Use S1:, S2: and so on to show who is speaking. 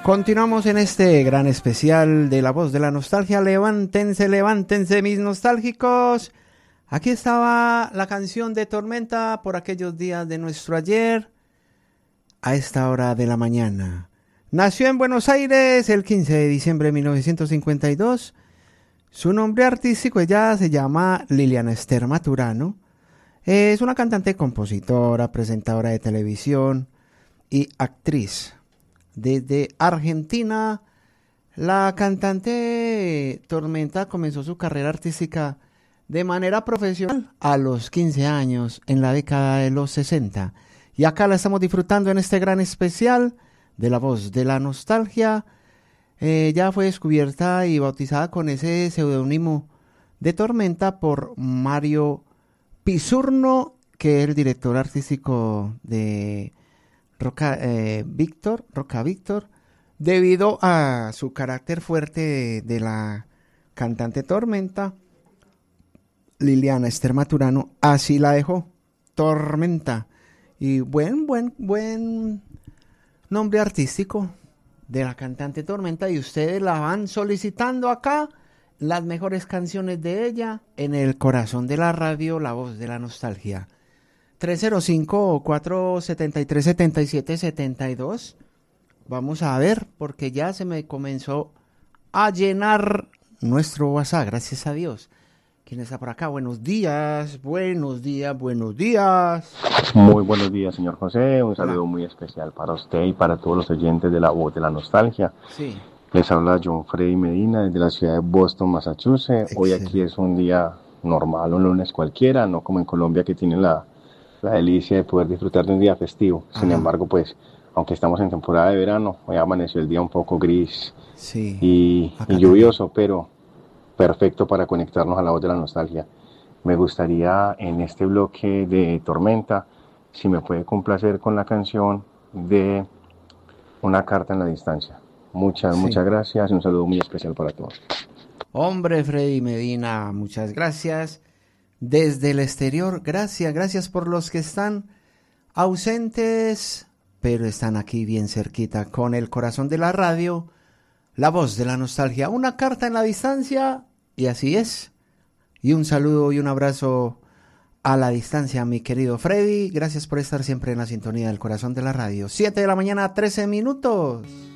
S1: Continuamos en este gran especial de La Voz de la Nostalgia. Levántense, levántense mis nostálgicos. Aquí estaba la canción de Tormenta por aquellos días de nuestro ayer a esta hora de la mañana. Nació en Buenos Aires el 15 de diciembre de 1952. Su nombre artístico, ella se llama Liliana Esther Maturano. Es una cantante, compositora, presentadora de televisión y actriz. Desde Argentina, la cantante Tormenta comenzó su carrera artística de manera profesional a los 15 años en la década de los 60. Y acá la estamos disfrutando en este gran especial de La Voz de la Nostalgia. Ya fue descubierta y bautizada con ese seudónimo de Tormenta por Mario Pisurno, que es el director artístico de Roca Víctor, debido a su carácter fuerte de la cantante Tormenta. Liliana Esther Maturano así la dejó, Tormenta, y buen nombre artístico de la cantante Tormenta, y ustedes la van solicitando acá, las mejores canciones de ella en el corazón de la radio, La Voz de la Nostalgia. 305-473-7772. Vamos a ver, porque ya se me comenzó a llenar nuestro WhatsApp, gracias a Dios. ¿Quién está por acá? Buenos días, buenos días, buenos días.
S2: Muy buenos días, señor José. Un
S1: Hola.
S2: saludo muy especial para usted y para todos los oyentes de La Voz de la Nostalgia.
S1: Sí.
S2: Les habla John Freddy Medina desde la ciudad de Boston, Massachusetts.
S1: Excelente.
S2: Hoy aquí es un día normal, un lunes cualquiera, no como en Colombia, que tienen la delicia de poder disfrutar de un día festivo. Sin embargo, pues, aunque estamos en temporada de verano, hoy amaneció el día un poco gris,
S1: Sí,
S2: y lluvioso, pero perfecto para conectarnos a La Voz de la Nostalgia. Me gustaría en este bloque de Tormenta, si me puede complacer con la canción de Una carta en la distancia. Muchas gracias y un saludo muy especial para todos.
S1: Hombre, Freddy Medina, muchas gracias. Desde el exterior, gracias por los que están ausentes, pero están aquí bien cerquita, con el corazón de la radio, La Voz de la Nostalgia. Una carta en la distancia, y así es. Y un saludo y un abrazo a la distancia, mi querido Freddy. Gracias por estar siempre en la sintonía del corazón de la radio. 7 de la mañana, 13 minutos.